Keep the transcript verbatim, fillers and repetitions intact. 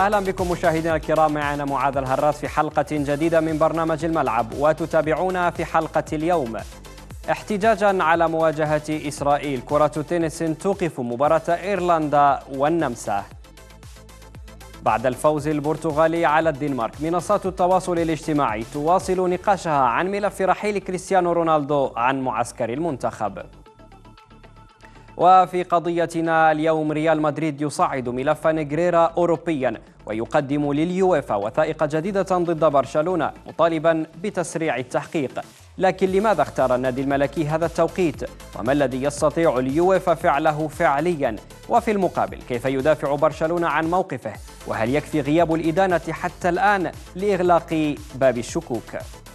أهلا بكم مشاهدينا الكرام، معنا معاذ الهراس في حلقة جديدة من برنامج الملعب. وتتابعونا في حلقة اليوم: احتجاجا على مواجهة إسرائيل، كرة تنس توقف مباراة إيرلندا والنمسا. بعد الفوز البرتغالي على الدنمارك، منصات التواصل الاجتماعي تواصل نقاشها عن ملف رحيل كريستيانو رونالدو عن معسكر المنتخب. وفي قضيتنا اليوم، ريال مدريد يصعد ملف نيغريرا أوروبيا ويقدم لليويفا وثائق جديدة ضد برشلونة مطالبا بتسريع التحقيق. لكن لماذا اختار النادي الملكي هذا التوقيت؟ وما الذي يستطيع اليويفا فعله فعليا؟ وفي المقابل، كيف يدافع برشلونة عن موقفه؟ وهل يكفي غياب الإدانة حتى الآن لإغلاق باب الشكوك؟